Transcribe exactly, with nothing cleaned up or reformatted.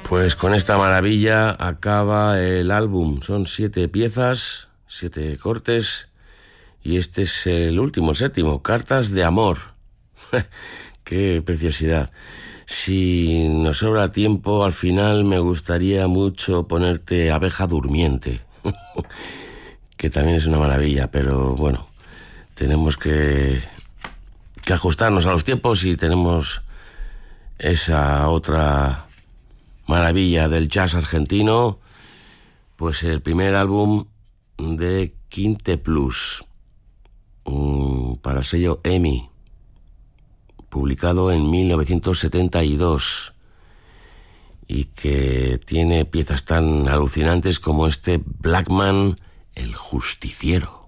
Pues con esta maravilla acaba el álbum. Son siete piezas, siete cortes, y este es el último, séptimo, Cartas de Amor. ¡Qué preciosidad! Si nos sobra tiempo, al final me gustaría mucho ponerte Abeja Durmiente, que también es una maravilla, pero bueno, tenemos que, que ajustarnos a los tiempos y tenemos esa otra maravilla del jazz argentino, pues el primer álbum de Quinte Plus, para el sello E M I, publicado en mil novecientos setenta y dos, y que tiene piezas tan alucinantes como este Blackman, el Justiciero.